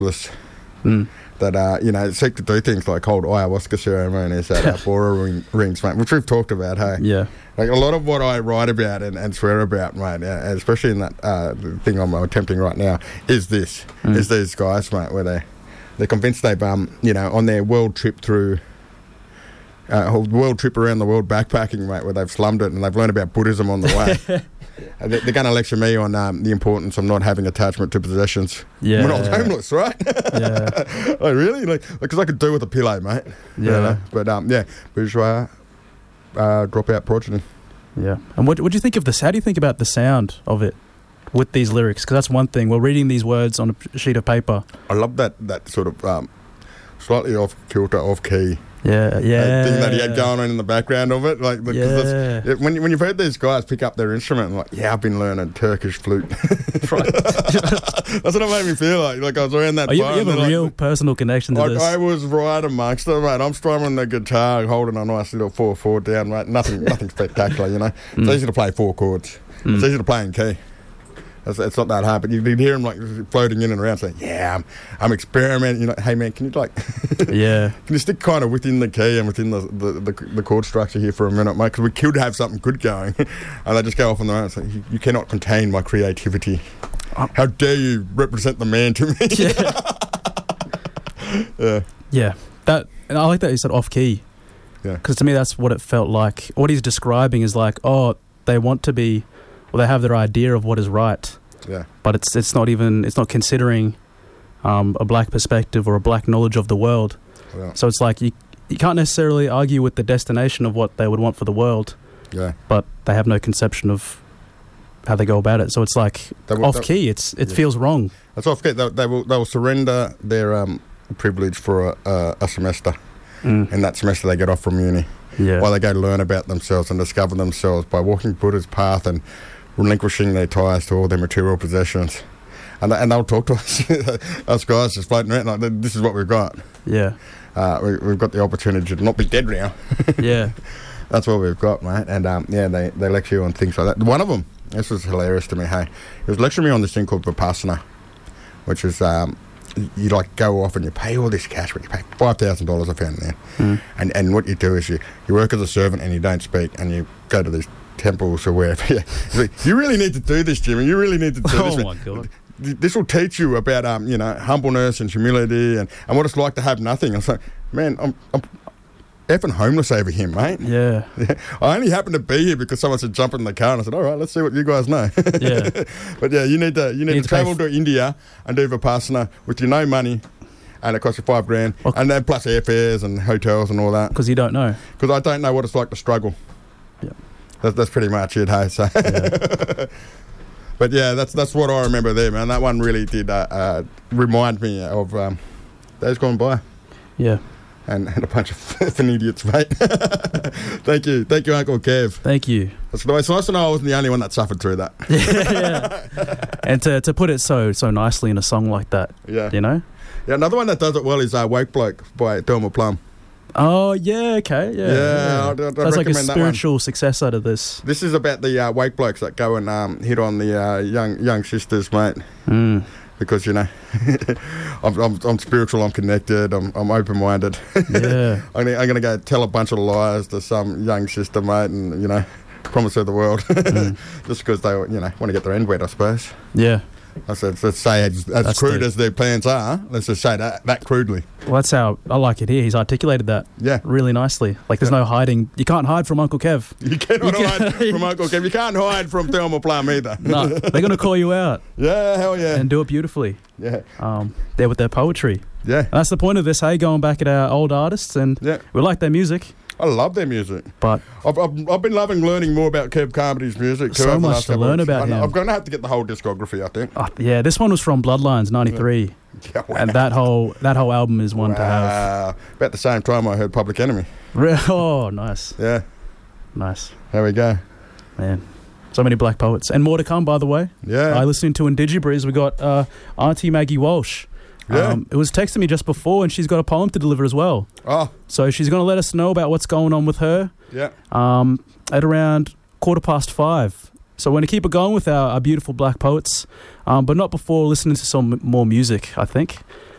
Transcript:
that seek to do things like hold ayahuasca ceremonies at Bora rings, mate, which we've talked about, hey? Yeah. Like a lot of what I write about and swear about, mate, especially in that thing I'm attempting right now, is these guys, mate, where they're convinced they've, on their world trip through, world trip around the world backpacking, mate, where they've slummed it and they've learned about Buddhism on the way. They're going to lecture me on the importance of not having attachment to possessions. Yeah. When I was homeless, right? Yeah. Oh, really? Because I could do with a pillow, mate. Yeah. But, bourgeois dropout progeny. Yeah. And what do you think of this? How do you think about the sound of it with these lyrics? Because that's one thing. We're reading these words on a sheet of paper. I love that sort of slightly off kilter, off key. Yeah. Thing that he had going on in the background of it, when you've heard these guys pick up their instrument, like, I've been learning Turkish flute. Right. That's what it made me feel like. Like I was around that. You have a real personal connection to this. I was right amongst them, mate. I'm strumming the guitar, holding a nice little 4/4 down, mate. Nothing spectacular, you know. It's easy to play 4 chords. It's easy to play in key. It's not that hard, but you hear him like floating in and around saying, I'm experimenting. You know, hey man, can you can you stick kind of within the key and within the chord structure here for a minute, mate? Because we could have something good going, and they just go off on their own and say, you cannot contain my creativity. How dare you represent the man to me? Yeah. That, and I like that you said off key. Yeah. Because to me, that's what it felt like. What he's describing is like, they want to be. Well, they have their idea of what is right, but it's not considering a black perspective or a black knowledge of the world. Yeah. So it's like you can't necessarily argue with the destination of what they would want for the world, but they have no conception of how they go about it. So it's like off key. It feels wrong. It's off key. They will surrender their privilege for a semester, and that semester they get off from uni. Yeah. While they go learn about themselves and discover themselves by walking Buddha's path and relinquishing their ties to all their material possessions. And they'll talk to us, us guys just floating around like, this is what we've got. Yeah. We've got the opportunity to not be dead now. Yeah. That's what we've got, mate. And, they lecture you on things like that. One of them, this was hilarious to me, hey. He was lecturing me on this thing called Vipassana, which is... you like go off and you pay all this cash, but you pay $5,000 I found there. And what you do is you work as a servant and you don't speak, and you go to these temples or wherever. You really need to do this, Jimmy. You really need to do this. Oh my God. This will teach you about humbleness and humility and what it's like to have nothing. I was like, man, I'm effing homeless over here, mate. Yeah. I only happened to be here because someone said jump in the car, and I said, all right, let's see what you guys know. Yeah. But you need to travel to India and do Vipassana with your no money, and it costs you $5,000, and then plus airfares and hotels and all that. Because you don't know. Because I don't know what it's like to struggle. Yeah. That's pretty much it, hey. So. Yeah. But that's what I remember there, man. That one really did remind me of days gone by. Yeah. And a bunch of effing idiots, mate. Thank you, Uncle Kev. Thank you. It's nice to know I wasn't the only one that suffered through that. Yeah. And to put it so nicely in a song like that, you know? Yeah, another one that does it well is Woke Bloke by Thelma Plum. Oh, yeah, okay, yeah. I'd that's like a spiritual that successor to this. This is about the Wake Blokes that go and hit on the young sisters, mate. Because, I'm spiritual, I'm connected, I'm open-minded. Yeah. I'm going to go tell a bunch of lies to some young sister, mate, and, promise her the world. Just because they, want to get their end wet, I suppose. Yeah. Let's say as crude as their plans are, let's just say that crudely. Well, that's how I like it here. He's articulated that really nicely. Like, there's no hiding. You can't hide from Uncle Kev. You cannot hide from Uncle Kev. You can't hide from Thelma Plum either. No, they're going to call you out. Yeah, hell yeah. And do it beautifully. Yeah. There with their poetry. Yeah. And that's the point of this, hey, going back at our old artists, and we like their music. I love their music. But I've been loving learning more about Kev Carmody's music too. So much to learn about him. I'm going to have to get the whole discography, I think. Yeah, this one was from Bloodlines, 93. Yeah, wow. And that whole album is one to have. About the same time I heard Public Enemy. Oh, nice. Yeah. Nice. There we go. Man. So many black poets. And more to come, by the way. Yeah. I listened to Indigibreeze. We got Auntie Maggie Walsh. Yeah. It was texting me just before, and she's got a poem to deliver as well. Oh. So she's going to let us know about what's going on with her. Yeah. At around 5:15. So we're going to keep it going with our beautiful black poets, but not before listening to some more music, I think.